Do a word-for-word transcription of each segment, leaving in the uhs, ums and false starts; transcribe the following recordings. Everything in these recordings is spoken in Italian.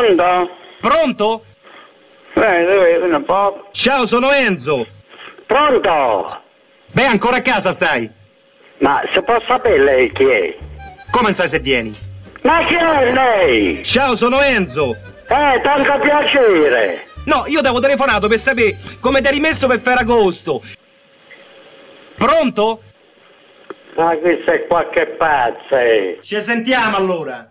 Pronto? Pronto? Eh, dove un po'? Ciao, sono Enzo. Pronto? Beh, ancora a casa stai? Ma se può sapere lei chi è? Come non sai se vieni? Ma chi è lei? Ciao, sono Enzo. Eh, tanto piacere. No, io ti avevo telefonato per sapere come ti hai rimesso per Ferragosto. Pronto? Ma questa è qualche pazza, eh. Ci sentiamo allora.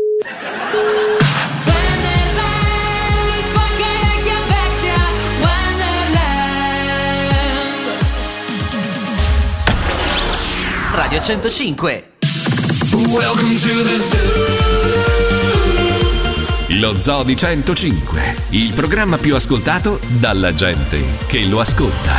Radio centocinque. Welcome to the zoo. Lo Zoo di centocinque, il programma più ascoltato dalla gente che lo ascolta.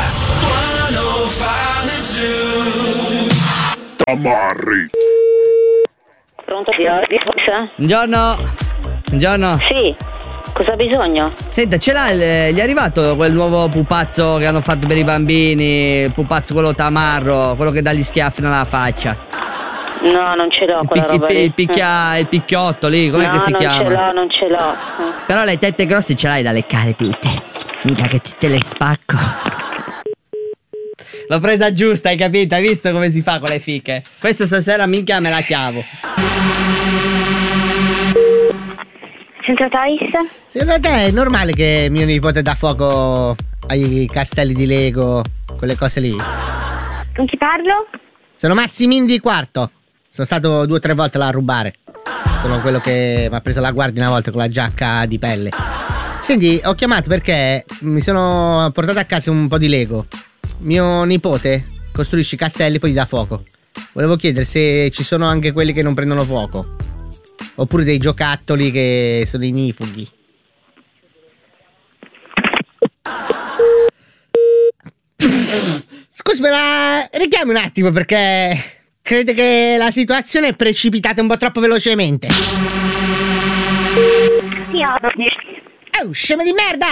Tamarri. Pronto, Piotr? Buongiorno. Buongiorno. Sì. Cosa ha bisogno? Senta, ce l'ha, il- gli è arrivato quel nuovo pupazzo che hanno fatto per i bambini, il pupazzo quello tamarro, quello che dà gli schiaffi nella faccia. No, non ce l'ho Il, quella pic- roba il- lì. il picchia- il picchiotto lì, com'è no, che si non chiama? ce l'ho, non ce l'ho. Però le tette grosse ce l'hai da leccare tutte. Mica che te le spacco. L'ho presa giusta, hai capito? Hai visto come si fa con le fiche? Questa stasera minchia me la chiavo. Centro Thais? Secondo te è normale che mio nipote dà fuoco ai castelli di Lego, quelle cose lì? Con chi parlo? Sono Massimin di Quarto. Sono stato due o tre volte là a rubare. Sono quello che mi ha preso la guardia una volta con la giacca di pelle. Senti, ho chiamato perché mi sono portato a casa un po' di Lego. Mio nipote costruisce i castelli e poi gli dà fuoco. Volevo chiedere se ci sono anche quelli che non prendono fuoco. Oppure dei giocattoli che sono ignifughi. Scusi, me la richiami un attimo perché crede che la situazione è precipitata un po' troppo velocemente. Oh, scema di merda!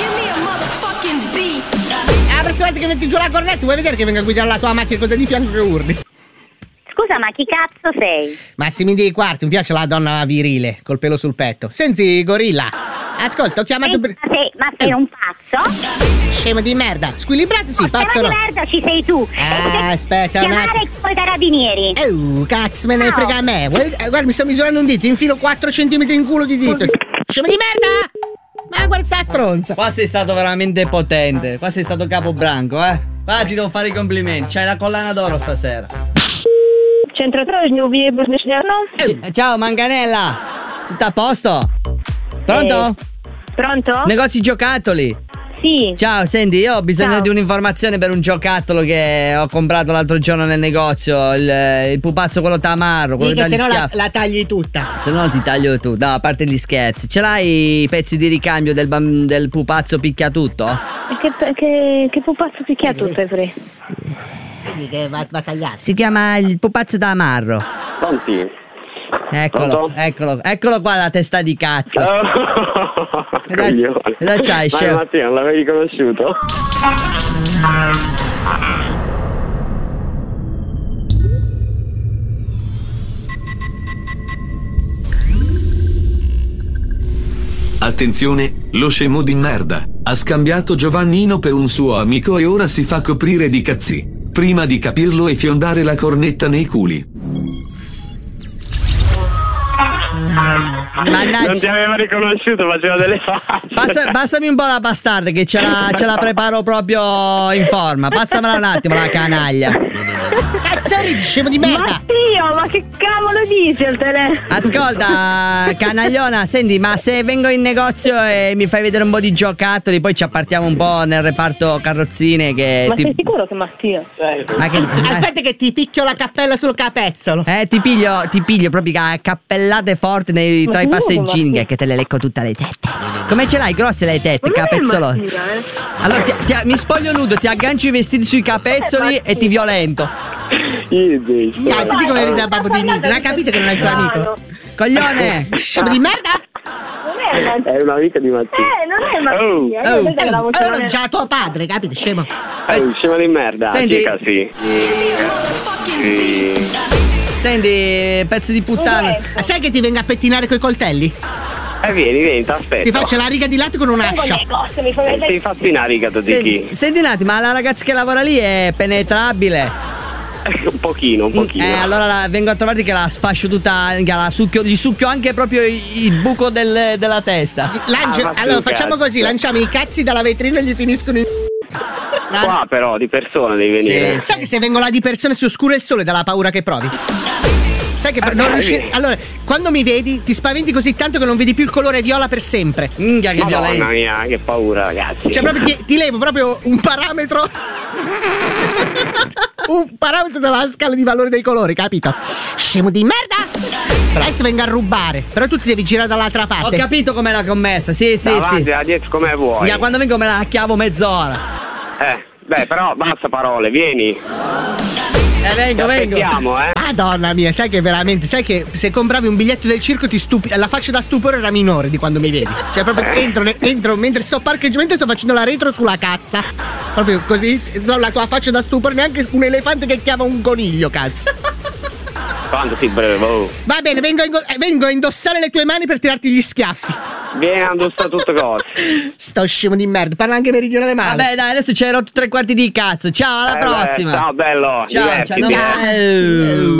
La prossima volta che metti giù la cornetta vuoi vedere che venga a guidare la tua macchina con te di fianco che urli. Scusa, ma chi cazzo sei? Massimi di Quarti, mi piace la donna virile, col pelo sul petto. Senti, gorilla, ascolta, ho chiamato... Ma sei, ma sei un pazzo? Scemo di merda, squilibrati sì, Oh, pazzo scema no. di merda ci sei tu. Ah, aspetta un Chiamare attimo. i carabinieri. Oh, cazzo, me ne No. frega a me. Guarda, eh, guarda, mi sto misurando un dito, infilo quattro centimetri in culo di dito. Scemo di merda! Ma guarda sta stronza. Qua sei stato veramente potente. Qua sei stato capobranco, eh. Qua ti devo fare i complimenti. C'hai la collana d'oro stasera. Centro Trojni, C- Ciao Manganella. Tutto a posto? Pronto? Pronto? Negozi giocattoli. Sì. Ciao, senti, io ho bisogno Ciao. di un'informazione per un giocattolo che ho comprato l'altro giorno nel negozio. Il, il pupazzo quello tamarro, quello Dica, che dà se gli no la, schiaffi. la tagli tutta. Se no ti taglio tu, no, a parte gli scherzi. Ce l'hai i pezzi di ricambio del, bam- del pupazzo picchiatutto? E Che, che, che pupazzo picchiatutto hai preso? Quindi che va, va tagliato. Si chiama il pupazzo tamarro. Pronti? Eccolo, Pronto? eccolo, eccolo qua la testa di cazzo. Cosa- Coglione. cosa c'hai, Ma scemo? Mattia, non l'avevi conosciuto? Attenzione, lo scemo di merda ha scambiato Giovannino per un suo amico e ora si fa coprire di cazzi. Prima di capirlo e fiondare la cornetta nei culi. Mannaggia. Non ti aveva riconosciuto, faceva delle facce. Passa- passami un po' la bastarda che ce la, ce la preparo proprio in forma. Passamela un attimo la canaglia. Cazzo ridi, scemo di merda. Mattia, ma che cavolo dici al telefono? Ascolta, canagliona, senti, ma se vengo in negozio e mi fai vedere un po' di giocattoli, poi ci appartiamo un po' nel reparto carrozzine che Ma ti... sei sicuro che Mattia? Ma che... Aspetta che ti picchio la cappella sul capezzolo. Eh, ti piglio, ti piglio proprio a cappellate forti nei, tra i Ma tu passeggini Mattia? che te le lecco tutte le tette. Come ce l'hai grosse le tette, Ma non è capezzolo? Mattia, eh. Allora ti- ti- mi spoglio nudo, ti aggancio i vestiti sui capezzoli e ti violento. Ah, senti come ride a babbo di Nick. Non ha capito che non è il suo amico. Coglione! Scemo di merda. Non è È un amico di Mattia. Eh, non è Mattia. Oh. Io penso che la voce Allora non è- già tuo padre, capito, scemo. Oh, scemo di merda. Senti- Chica, sì. Sì. Senti, pezzo di puttana. Ma sai che ti venga a pettinare coi coltelli? Eh, vieni, vieni, ti aspetto. Ti faccio la riga di latte con un'ascia. Mi fa vedere. Ti fatti una riga, tu di Senti, chi? senti un attimo, ma la ragazza che lavora lì è penetrabile? Un pochino, un pochino. Eh, allora la- vengo a trovarti che la sfascio tutta, che la succhio, gli succhio anche proprio il, il buco del- della testa. Lancio- Ah, ma allora tu facciamo cazzo. così, lanciamo i cazzi dalla vetrina e gli finiscono in. Qua però di persona devi venire. Sì, Sai che se vengo là di persona si oscura il sole dalla paura che provi? Sai che per- non Eh, riusci- sì. Allora, quando mi vedi, ti spaventi così tanto che non vedi più il colore viola per sempre. Minchia che Madonna violenza. mia, che paura, ragazzi. Cioè, proprio ti, ti levo proprio un parametro. Un parametro della scala di valore dei colori, capito? Scemo di merda! Adesso vengo a rubare. Però tu ti devi girare dall'altra Ho parte. capito com'è la commessa, sì, sì, Davanti, sì. da dietro come vuoi. Minchia, quando vengo me la chiavo mezz'ora. Eh, beh, però basta parole, vieni. Eh, vengo, Ti vengo. aspettiamo, eh. Madonna mia, sai che veramente, sai che se compravi un biglietto del circo ti stupi. La faccia da stupore era minore di quando mi vedi. Cioè, proprio entro, ne- entro mentre sto parcheggiando, mentre sto facendo la retro sulla cassa. Proprio così, no, la tua faccia da stupore, neanche un elefante che chiama un coniglio, cazzo. Quanto sei bravo. oh. Va bene, vengo a, ingo- eh, vengo a indossare le tue mani per tirarti gli schiaffi. Vieni a indossare tutte cose. Sto scemo di merda, parla anche meridionale male. Vabbè, dai, adesso ci hai rotto tre quarti di cazzo. Ciao, alla Eh, prossima. beh, ciao, bello. Ciao, ciao. divertiti, no, eh. eh.